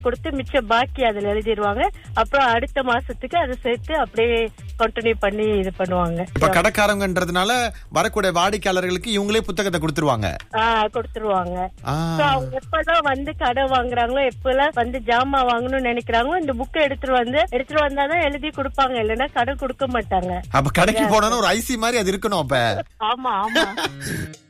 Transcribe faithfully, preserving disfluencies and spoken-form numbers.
கொடுத்து மிச்சம் பாக்கி அதுல எழுதிடுவாங்க. அப்புறம் அடுத்த மாசத்துக்கு அதை சேர்த்து அப்படியே கண்டினியூ பண்ணி இது பண்ணுவாங்க. இப்ப கடைக்காரங்கன்றதுனால வரக்கூடிய வாடிக்கையாளர்களுக்கு இவங்களே புத்தகத்தை கொடுத்துருவாங்க. ஆஹ் கொடுத்துருவாங்க. ஆ. So, அவங்க எப்பதான் வந்து கடை வாங்குறாங்களோ, எப்பெல்லாம் வந்து ஜாமான் வாங்கணும்னு நினைக்கிறாங்களோ, இந்த புக்கை எடுத்துட்டு வந்து எடுத்துட்டு வந்தாதான் எழுதி கொடுப்பாங்க, இல்லைன்னா கடை கொடுக்க மாட்டாங்க. அப்ப கடைக்கு போனோம்னா ஒரு ஐசி மாதிரி அது இருக்கணும் அப்ப. ஆமா ஆமா